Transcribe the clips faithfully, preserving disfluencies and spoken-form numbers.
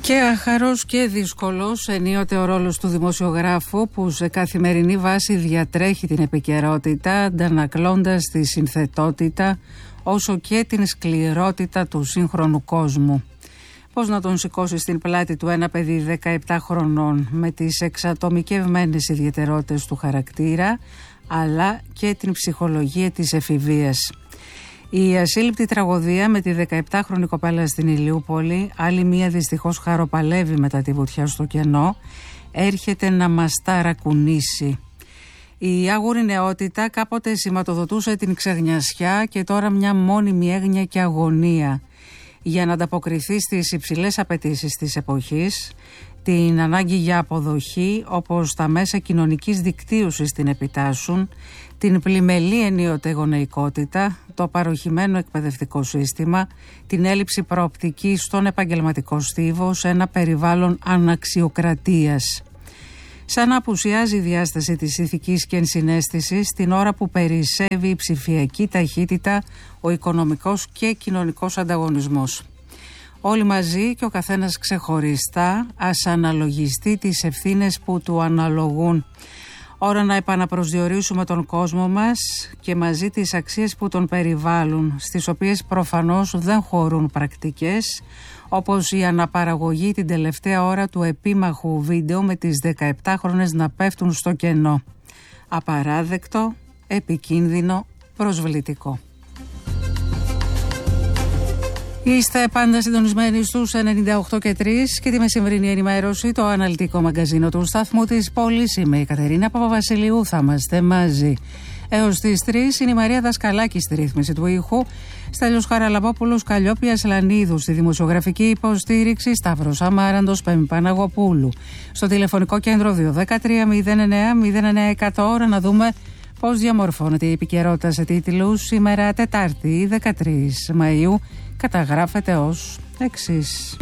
Και αχαρός και δύσκολος ενίοτε ο ρόλος του δημοσιογράφου που σε καθημερινή βάση διατρέχει την επικαιρότητα αντανακλώντας τη συνθετότητα όσο και την σκληρότητα του σύγχρονου κόσμου. Πώς να τον σηκώσει στην πλάτη του ένα παιδί δεκαεπτά χρονών με τις εξατομικευμένες ιδιαιτερότητες του χαρακτήρα αλλά και την ψυχολογία της εφηβείας. Η ασύλληπτη τραγωδία με τη δεκαεπτάχρονη κοπέλα στην Ηλιούπολη, άλλη μία δυστυχώς χαροπαλεύει μετά τη βουτιά στο κενό, έρχεται να μας ταρακουνήσει. Η άγουρη νεότητα κάποτε σηματοδοτούσε την ξεγνιασιά και τώρα μια μόνιμη έγνοια και αγωνία για να ανταποκριθεί στις υψηλές απαιτήσεις της εποχής, την ανάγκη για αποδοχή όπως τα μέσα κοινωνικής δικτύωσης την επιτάσσουν, την πλημελή ενίοτε γονεϊκότητα, το παροχημένο εκπαιδευτικό σύστημα, την έλλειψη προοπτικής στον επαγγελματικό στίβο σε ένα περιβάλλον αναξιοκρατίας. Σαν να απουσιάζει η διάσταση της ηθικής και ενσυναίσθησης την ώρα που περισσεύει η ψηφιακή ταχύτητα, ο οικονομικός και κοινωνικός ανταγωνισμός. Όλοι μαζί και ο καθένας ξεχωριστά ας αναλογιστεί τις ευθύνες που του αναλογούν. Ώρα να επαναπροσδιορίσουμε τον κόσμο μας και μαζί τις αξίες που τον περιβάλλουν, στις οποίες προφανώς δεν χωρούν πρακτικές, όπως η αναπαραγωγή την τελευταία ώρα του επίμαχου βίντεο με τις δεκαεπτάχρονες να πέφτουν στο κενό. Απαράδεκτο, επικίνδυνο, προσβλητικό. Είστε πάντα συντονισμένοι στους ενενήντα οκτώ και τρία και τη μεσημβρινή ενημέρωση, το αναλυτικό μαγκαζίνο του σταθμού της πόλης. Είμαι η Κατερίνα Παπαβασιλείου, θα είμαστε μαζί έως τις τρεις. Είναι η Μαρία Δασκαλάκη στη ρύθμιση του ήχου, Στέλιος Χαραλαμπόπουλος, Καλλιόπια Σλανίδου στη δημοσιογραφική υποστήριξη, Σταύρος Αμάραντος, Πέμπη Παναγοπούλου στο τηλεφωνικό κέντρο δύο ένα τρία μηδέν εννέα μηδέν εννέα εκατό. Ώρα να δούμε πώς διαμορφώνεται η επικαιρότητα σε τίτλους. Σήμερα Τετάρτη δεκατρείς Μαΐου καταγράφεται ως εξής.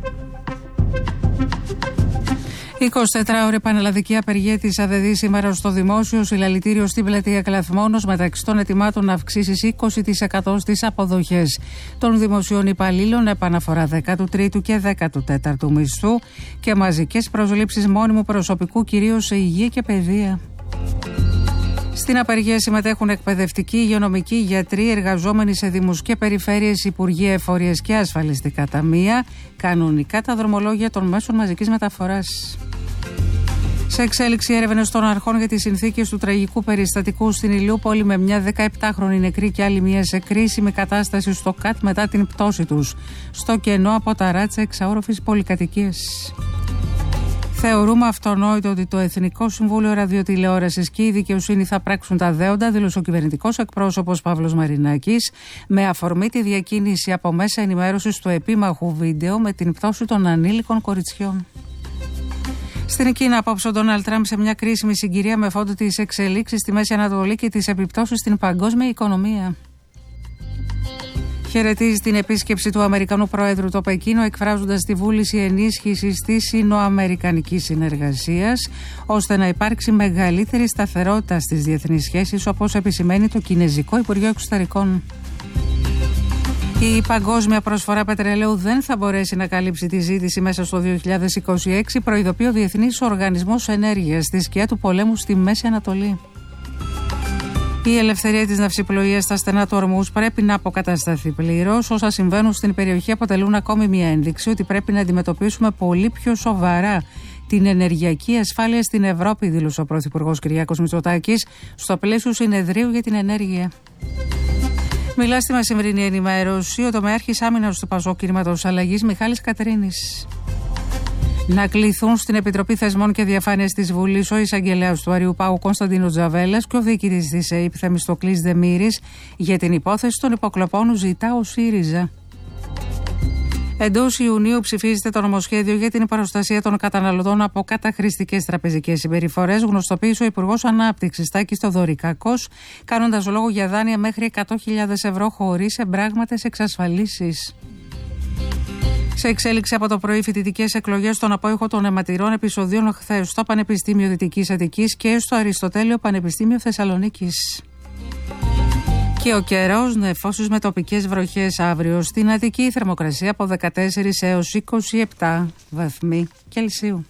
εικοσιτετράωρη πανελλαδική απεργία της ΑΔΕΔΗ σήμερα στο δημόσιο συλλαλητήριο στην πλατεία Κλαθμόνος, μεταξύ των ετοιμάτων να αυξήσει είκοσι τοις εκατό στις αποδοχές των δημοσίων υπαλλήλων, επαναφορά δέκατου τρίτου και δέκατου τέταρτου μισθού και μαζικές προσλήψεις μόνιμου προσωπικού κυρίως σε υγεία και παιδεία. Στην απεργία συμμετέχουν εκπαιδευτικοί, υγειονομικοί, γιατροί, εργαζόμενοι σε δήμους και περιφέρειες, υπουργεία, εφορίες και ασφαλιστικά ταμεία, κανονικά τα δρομολόγια των μέσων μαζικής μεταφοράς. Σε εξέλιξη έρευνες των αρχών για τις συνθήκες του τραγικού περιστατικού στην Ηλιούπολη με μια δεκαεπτάχρονη νεκρή και άλλη μια σε κρίσιμη κατάσταση στο ΚΑΤ μετά την πτώση τους στο κενό από τα ράτσα εξαόροφης πολυκατοικίας. Θεωρούμε αυτονόητο ότι το Εθνικό Συμβούλιο Ραδιοτηλεόρασης και η δικαιοσύνη θα πράξουν τα δέοντα, δήλωσε ο κυβερνητικός εκπρόσωπος Παύλος Μαρινάκης, με αφορμή τη διακίνηση από μέσα ενημέρωσης του επίμαχου βίντεο με την πτώση των ανήλικων κοριτσιών. Στην Κίνα, απόψε ο Ντόναλντ Τραμπ σε μια κρίσιμη συγκυρία με φόντο τις εξελίξεις στη Μέση Ανατολή και τις επιπτώσεις στην παγκόσμια οικονομία. Χαιρετίζει την επίσκεψη του Αμερικανού Προέδρου το Πεκίνο, εκφράζοντας τη βούληση ενίσχυσης της ινοαμερικανικής συνεργασίας, ώστε να υπάρξει μεγαλύτερη σταθερότητα στις διεθνείς σχέσεις, όπως επισημαίνει το Κινεζικό Υπουργείο Εξωτερικών. Η παγκόσμια προσφορά πετρελαίου δεν θα μπορέσει να καλύψει τη ζήτηση μέσα στο δύο χιλιάδες είκοσι έξι, προειδοποιεί ο Διεθνής Οργανισμός Ενέργειας στη σκιά του πολέμου στη Μέση Ανατολή. Η ελευθερία της ναυσιπλοείας στα στενά του Ορμούς πρέπει να αποκατασταθεί πλήρως. Όσα συμβαίνουν στην περιοχή αποτελούν ακόμη μια ένδειξη ότι πρέπει να αντιμετωπίσουμε πολύ πιο σοβαρά την ενεργειακή ασφάλεια στην Ευρώπη, δήλωσε ο Πρωθυπουργός Κυριάκος Μητσοτάκης στο πλαίσιο συνεδρίου για την ενέργεια. Μιλά στη μεσημβρινή ενημέρωση ο τομεάρχης άμυνας του Πασόκ Κινήματος Αλλαγής Μιχάλης Κατερίνης. Να κληθούν στην Επιτροπή Θεσμών και Διαφάνειας της Βουλής ο εισαγγελέας του Αριού Πάγου Κωνσταντίνος Τζαβέλας και ο διοικητής της ΕΕΠ Θεμιστοκλής Δεμήρης για την υπόθεση των υποκλοπών, ζητά ο ΣΥΡΙΖΑ. Εντός Ιουνίου ψηφίζεται το νομοσχέδιο για την προστασία των καταναλωτών από καταχρηστικές τραπεζικές συμπεριφορές, γνωστοποίησε ο Υπουργός Ανάπτυξης Τάκης Θοδωρικάκος, κάνοντας λόγο για δάνεια μέχρι εκατό χιλιάδες ευρώ χωρίς εμπράγματες εξασφαλίσεις. Σε εξέλιξη από το πρωί, φοιτητικές εκλογές στον απόϊχο των αιματηρών επεισοδίων χθες στο Πανεπιστήμιο Δυτικής Αττικής και στο Αριστοτέλειο Πανεπιστήμιο Θεσσαλονίκης. Και ο καιρός, νεφώσεις με τοπικές βροχές αύριο. Στην Αττική η θερμοκρασία από δεκατέσσερις έως είκοσι επτά βαθμοί Κελσίου.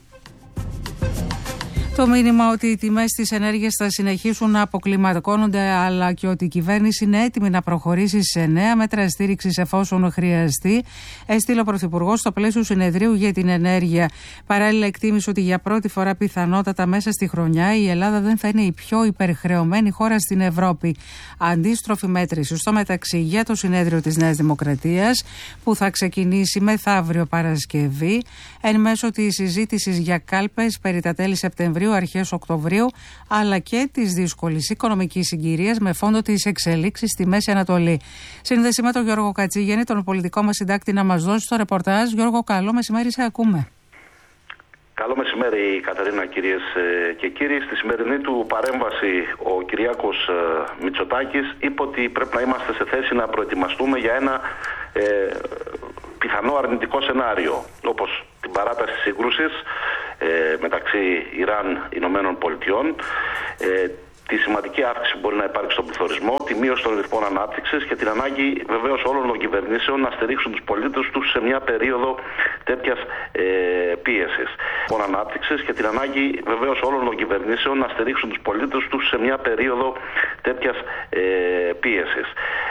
Το μήνυμα ότι οι τιμές της ενέργειας θα συνεχίσουν να αποκλιμακώνονται, αλλά και ότι η κυβέρνηση είναι έτοιμη να προχωρήσει σε νέα μέτρα στήριξης εφόσον χρειαστεί, έστειλε ο Πρωθυπουργός στο πλαίσιο συνεδρίου για την ενέργεια. Παράλληλα, εκτίμησε ότι για πρώτη φορά πιθανότατα μέσα στη χρονιά η Ελλάδα δεν θα είναι η πιο υπερχρεωμένη χώρα στην Ευρώπη. Αντίστροφη μέτρηση στο μεταξύ για το συνέδριο της Νέας Δημοκρατίας, που θα ξεκινήσει μεθαύριο Παρασκευή, εν μέσω της συζήτησης για κάλπες περί τα τέλη Σεπτεμβρίου, αρχές Οκτωβρίου, αλλά και της δύσκολης οικονομικής συγκυρίας με φόντο τις εξελίξεις στη Μέση Ανατολή. Σύνδεση με τον Γιώργο Κατσίγεννη, τον πολιτικό μας συντάκτη, να μας δώσει το ρεπορτάζ. Γιώργο, καλό μεσημέρι, σε ακούμε. Καλό μεσημέρι, Κατερίνα, κυρίες και κύριοι. Στη σημερινή του παρέμβαση ο Κυριάκος Μητσοτάκης είπε ότι πρέπει να είμαστε σε θέση να προετοιμαστούμε για ένα ε, πιθανό αρνητικό σενάριο, όπως την παράταση της σύγκρουσης ε, μεταξύ Ιράν-Ηνωμένων Πολιτειών, ε, τη σημαντική αύξηση που μπορεί να υπάρξει στον πληθωρισμό, τη μείωση των ρυθμών ανάπτυξης και την ανάγκη βεβαίως όλων των κυβερνήσεων να στηρίξουν τους πολίτες τους σε μια περίοδο τέτοιας ε, πίεσης. Ρυθμών ανάπτυξης και την ανάγκη βεβαίως όλων των κυβερνήσεων να στηρίξουν τους πολίτες τους σε μια περίοδο τέτοιας ε, πίεσης.